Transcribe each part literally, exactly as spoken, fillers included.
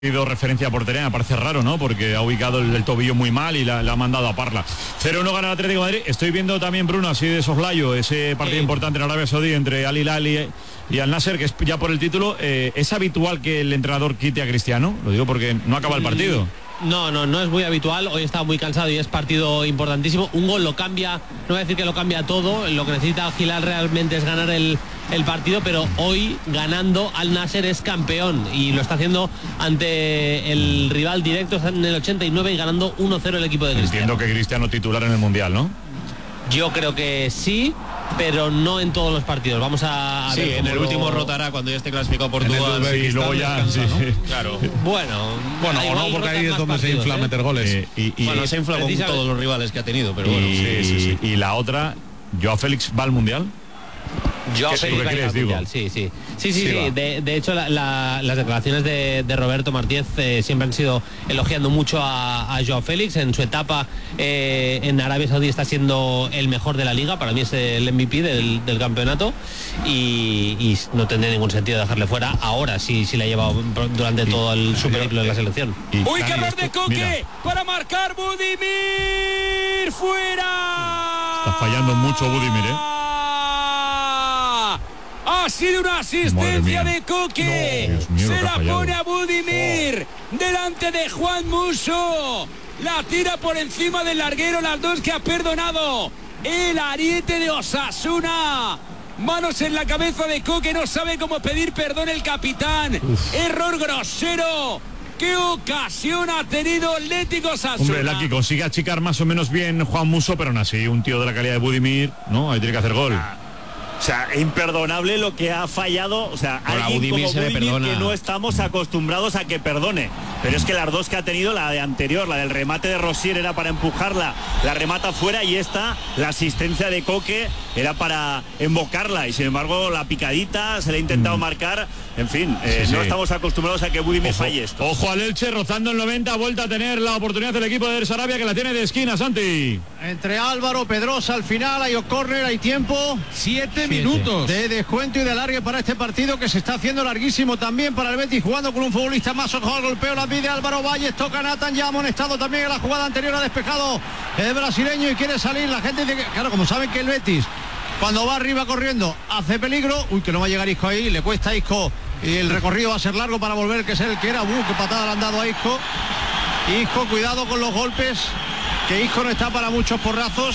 sido referencia a portería, me parece raro, ¿no? Porque ha ubicado el, el tobillo muy mal y la, la ha mandado a Parla. cero uno gana el Atlético de Madrid. Estoy viendo también, Bruno, así de soslayo, ese partido sí. importante en Arabia Saudí entre Al Hilal y, y Al Nasser, que es ya por el título. Eh, ¿Es habitual que el entrenador quite a Cristiano? Lo digo porque no acaba el partido. No, no, no es muy habitual. Hoy está muy cansado y es partido importantísimo. Un gol lo cambia, no voy a decir que lo cambia todo. Lo que necesita Al Hilal realmente es ganar el, el partido, pero hoy ganando Al Nasser es campeón y lo está haciendo ante el rival directo. Está en el ochenta y nueve y ganando uno cero el equipo de Cristiano. Entiendo que Cristiano titular en el Mundial, ¿no? Yo creo que sí, pero no en todos los partidos. Vamos a, a sí, ver en el lo... último rotará cuando ya esté clasificado Portugal. Sí, y luego ya, sí, ¿no? Claro. Bueno, bueno, o no, porque ahí es donde se infla ¿eh? meter goles. Eh, y, y, bueno, se infla con todos los rivales que ha tenido, pero bueno. Y, sí, sí, sí. y la otra, ¿Joao Félix va al Mundial? Yo ¿Qué, ¿qué crees, digo? Sí, sí, sí, sí, sí, sí. De, de hecho la, la, las declaraciones de, de Roberto Martínez eh, siempre han sido elogiando mucho a, a Joao Félix. En su etapa eh, en Arabia Saudí está siendo el mejor de la liga, para mí es el M V P del, del campeonato y, y no tendría ningún sentido dejarle fuera ahora, si, si la ha llevado durante todo el su periplo de la selección. Y, Uy, qué error de Coque mira. Para marcar Budimir, fuera. Está fallando mucho Budimir, ¿eh? Ha sido una asistencia de Coque. No, mío, se la pone a Budimir oh. delante de Juan Musso. La tira por encima del larguero. Las dos que ha perdonado el ariete de Osasuna. Manos en la cabeza de Coque. No sabe cómo pedir perdón el capitán. Uf. Error grosero. ¿Qué ocasión ha tenido Atlético Osasuna? Hombre, Laki consigue achicar más o menos bien Juan Musso, pero aún así un tío de la calidad de Budimir, ¿no? Ahí tiene que hacer gol. Ah. O sea, imperdonable lo que ha fallado. O sea, bueno, alguien Budimir como se Budimir perdona. Que no estamos acostumbrados a que perdone. Pero es que las dos que ha tenido, la de anterior, la del remate de Rosier era para empujarla, la remata fuera, y esta, la asistencia de Coque, era para embocarla. Y sin embargo, la picadita, se le ha intentado mm. marcar. En fin, eh, sí, no sí. estamos acostumbrados a que Budimir ojo, falle esto. Ojo al Elche, rozando el noventa, vuelta a tener la oportunidad del equipo de Sarabia, que la tiene de esquina, Santi. Entre Álvaro, Pedrosa al final, hay córner, hay tiempo. Siete minutos de descuento y de alargue para este partido, que se está haciendo larguísimo también para el Betis, jugando con un futbolista más. Ojo al golpeo, la pide Álvaro Valles, toca Nathan, ya amonestado también en la jugada anterior, ha despejado el brasileño y quiere salir. La gente dice que, claro, como saben que el Betis cuando va arriba corriendo hace peligro. Uy, que no va a llegar Isco ahí, le cuesta a Isco y el recorrido va a ser largo para volver, que es el que era. Uh, qué patada le han dado a Isco. Isco, cuidado con los golpes, que Isco no está para muchos porrazos,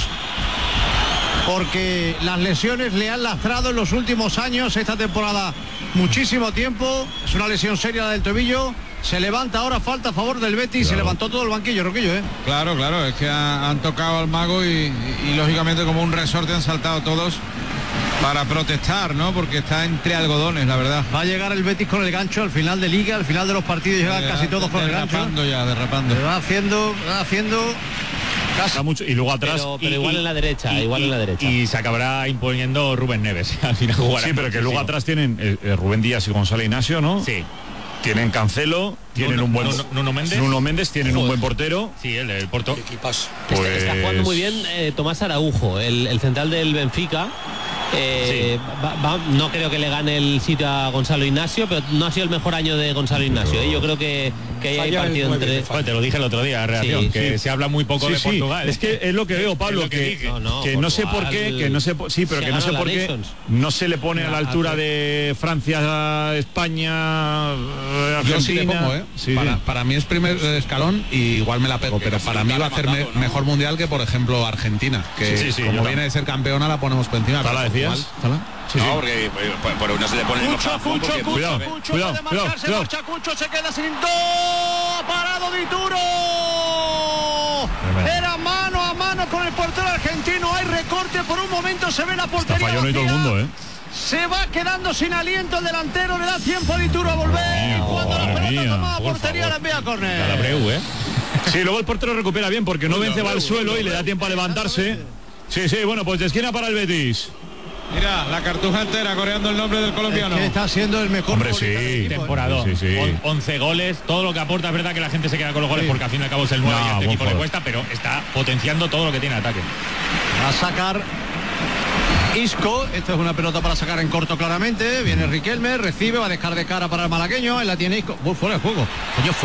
porque las lesiones le han lastrado en los últimos años, esta temporada muchísimo tiempo. Es una lesión seria la del tobillo. Se levanta ahora, falta a favor del Betis. Claro. Se levantó todo el banquillo, Roquillo, ¿eh? Claro, claro, es que ha, han tocado al mago y, y, y lógicamente como un resorte han saltado todos para protestar, ¿no? Porque está entre algodones, la verdad. Va a llegar el Betis con el gancho al final de liga, al final de los partidos llegan ya, casi todos con el gancho. Derrapando ya, derrapando. Se va haciendo, va haciendo... Mucho, y luego atrás pero, pero y, igual en la derecha y, igual y, en la derecha y se acabará imponiendo Rubén Neves al final jugará. Sí, pero que luego atrás tienen eh, eh, Rubén Díaz y Gonzalo Ignacio, ¿no? Sí. Tienen Cancelo, tienen Nuno, un buen Nuno, Nuno Méndez. Nuno Méndez, tienen Joder. un buen portero. Sí, el, el Porto. Pues... está, está jugando muy bien eh, Tomás Araujo, el, el central del Benfica. Eh, sí. va, va, no creo que le gane el sitio a Gonzalo Ignacio, pero no ha sido el mejor año de Gonzalo Ignacio. ¿eh? Yo creo que, que hay partido entre... Bueno, te lo dije el otro día, en reacción, sí, que sí. se habla muy poco sí, de sí. Portugal. Es que es lo que veo, Pablo, que, que, no, no, que no sé por qué, que no sé, sí, pero que no sé por qué Nations. No se le pone a la altura de Francia, España, Argentina. Yo sí le pongo, ¿eh? Sí, para, sí. para mí es primer escalón y igual me la pego, pero para mí va a hacer me, mejor mundial que, por ejemplo, Argentina, que sí, sí, sí, como viene de ser campeona la ponemos por encima. ¿Tala decías? ¿Tala? Sí, no, sí. porque por, por una se le pone Cucho, el Cucho, Cucho, cuidado, Cucho, cuidado, puede cuidado, marcarse, cuidado. marcha Cucho, se queda sin dos, parado de Dituro. Era mano a mano con el portero argentino, hay recorte, por un momento se ve la portería. Está fallando todo el mundo, ¿eh? Se va quedando sin aliento el delantero, le da tiempo a Dituro a volver. Oh, Cuando la pelota mía, toma a portería, la envía a córner. Calabreu, ¿eh? Sí, luego el portero recupera bien porque no vence, va al suelo y le da tiempo a levantarse. Sí, sí, bueno, pues de esquina para el Betis. Mira, la cartuja entera coreando el nombre del colombiano. Es que está siendo el mejor. Hombre, sí. Temporada. Sí, sí, sí. once goles, todo lo que aporta. Es verdad que la gente se queda con los goles sí. porque al fin y al cabo es el nueve no, y a este equipo le cuesta, pero está potenciando todo lo que tiene ataque. Va a sacar Isco, esto es una pelota para sacar en corto claramente, viene Riquelme, recibe, va a dejar de cara para el malagueño, él la tiene Isco, fuera de juego. Coño,